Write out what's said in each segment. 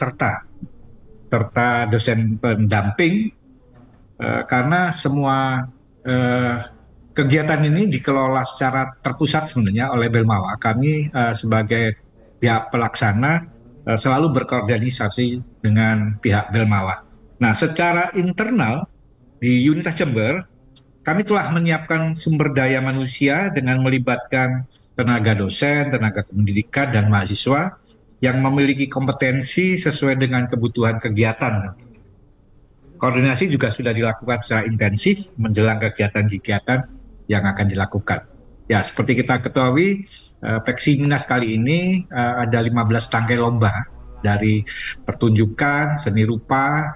peserta serta dosen pendamping, karena semua kegiatan ini dikelola secara terpusat sebenarnya oleh Belmawa. Kami sebagai pihak pelaksana selalu berkoordinasi dengan pihak Belmawa. Nah, secara internal di Unitas Jember, kami telah menyiapkan sumber daya manusia dengan melibatkan tenaga dosen, tenaga pendidikan, dan mahasiswa yang memiliki kompetensi sesuai dengan kebutuhan kegiatan. Koordinasi juga sudah dilakukan secara intensif menjelang kegiatan-kegiatan yang akan dilakukan. Ya, seperti kita ketahui, Peksiminas kali ini ada 15 tangkai lomba dari pertunjukan, seni rupa,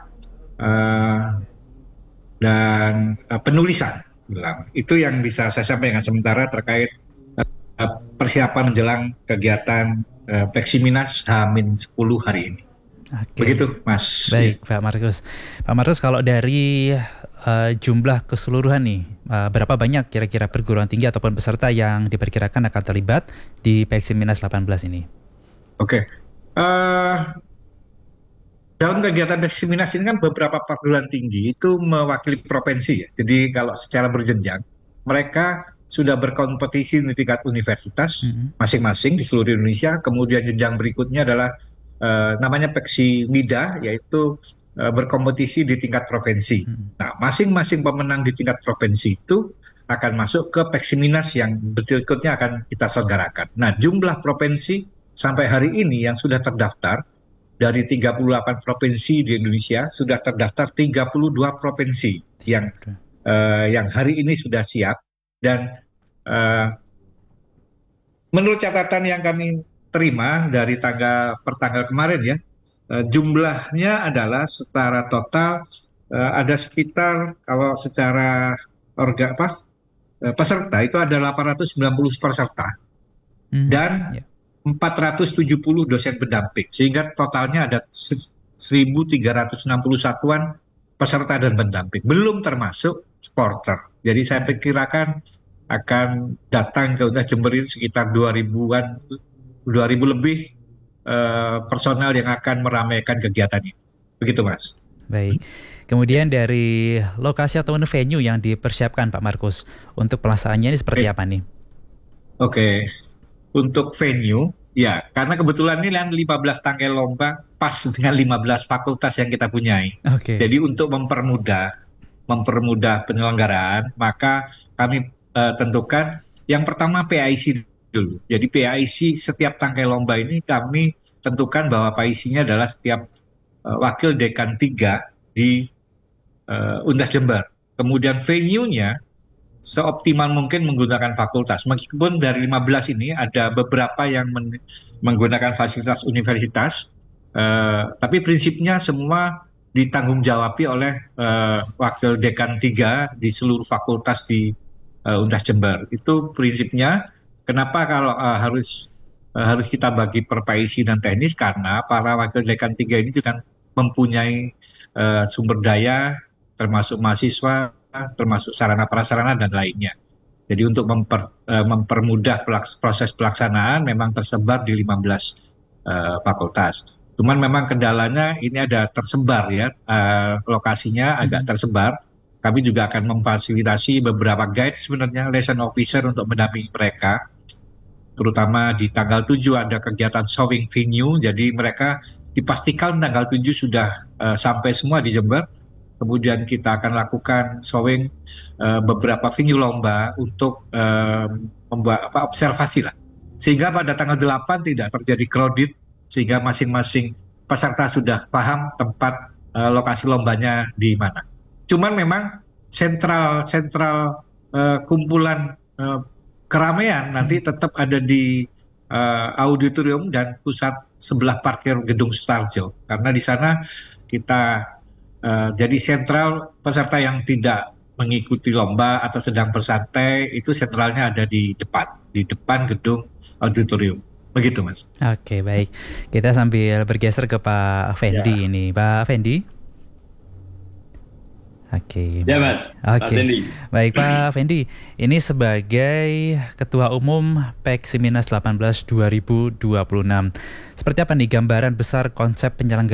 dan penulisan. Itu yang bisa saya sampaikan sementara terkait persiapan menjelang kegiatan Peksiminas H-10 hari ini. Oke. Begitu, Mas. Baik, Pak Markus. Pak Markus, kalau dari jumlah keseluruhan nih, berapa banyak kira-kira perguruan tinggi ataupun peserta yang diperkirakan akan terlibat di Peksiminas 18 ini? Oke. Dalam kegiatan Peksiminas ini kan beberapa perguruan tinggi itu mewakili provinsi ya. Jadi kalau secara berjenjang, mereka sudah berkompetisi di tingkat universitas masing-masing di seluruh Indonesia. Kemudian jenjang berikutnya adalah namanya Peksimida, yaitu berkompetisi di tingkat provinsi. Nah, masing-masing pemenang di tingkat provinsi itu akan masuk ke Peksiminas yang berikutnya akan kita selenggarakan. Nah, jumlah provinsi sampai hari ini yang sudah terdaftar dari 38 provinsi di Indonesia, sudah terdaftar 32 provinsi yang hari ini sudah siap. Dan menurut catatan yang kami terima dari tanggal kemarin ya, jumlahnya adalah secara total ada sekitar, kalau secara peserta itu ada 890 peserta dan 470 dosen pendamping, sehingga totalnya ada 1.360 satuan peserta dan pendamping, belum termasuk supporter. Jadi saya perkirakan akan datang ke Unitas Jember ini sekitar 2.000 lebih personal yang akan meramaikan kegiatan ini. Begitu, Mas. Baik. Kemudian dari lokasi atau venue yang dipersiapkan, Pak Markus, untuk pelaksanaannya ini seperti apa nih? Oke. Untuk venue, ya, karena kebetulan ini 15 tangkai lomba pas dengan 15 fakultas yang kita punyai. Jadi untuk mempermudah penyelenggaraan, maka kami tentukan yang pertama PIC dulu. Jadi PIC setiap tangkai lomba ini kami tentukan bahwa PIC-nya adalah setiap wakil dekan 3 di Unitas Jember. Kemudian venue-nya seoptimal mungkin menggunakan fakultas. Meskipun dari 15 ini ada beberapa yang menggunakan fasilitas universitas, tapi prinsipnya semua ditanggung jawabi oleh wakil dekan 3 di seluruh fakultas di Unitas Jember. Itu prinsipnya. Kenapa kalau harus kita bagi per PIC dan teknis, karena para wakil dekan 3 ini juga mempunyai sumber daya termasuk mahasiswa, termasuk sarana prasarana dan lainnya. Jadi untuk mempermudah proses pelaksanaan memang tersebar di 15 fakultas. Cuman memang kendalanya ini ada tersebar ya, lokasinya agak tersebar. Kami juga akan memfasilitasi beberapa guide sebenarnya, lesson officer untuk mendampingi mereka. Terutama di tanggal 7 ada kegiatan showing venue, jadi mereka dipastikan tanggal 7 sudah sampai semua di Jember. Kemudian kita akan lakukan showing beberapa venue lomba untuk membuat observasi lah. Sehingga pada tanggal 8 tidak terjadi crowded, sehingga masing-masing peserta sudah paham tempat lokasi lombanya di mana. Cuman memang sentral kumpulan keramaian nanti tetap ada di auditorium dan pusat sebelah parkir gedung Sutarjo, karena di sana kita jadi sentral peserta yang tidak mengikuti lomba atau sedang bersantai itu sentralnya ada di depan gedung auditorium. Begitu, Mas. Oke, baik. Kita sambil bergeser ke Pak Fendi ini. Pak Fendi. Oke. Ya, Mas. Oke. Baik, Pak Fendi. Ini sebagai Ketua Umum Peksiminas 18 2026. Seperti apa nih gambaran besar konsep penyelenggaraan